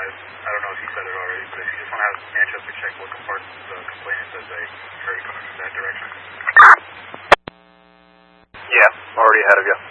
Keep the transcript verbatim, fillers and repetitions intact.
I don't know if he said it already, but if you just want to have Manchester check what part the complainant says they heard coming from that direction. Yeah, already ahead of you.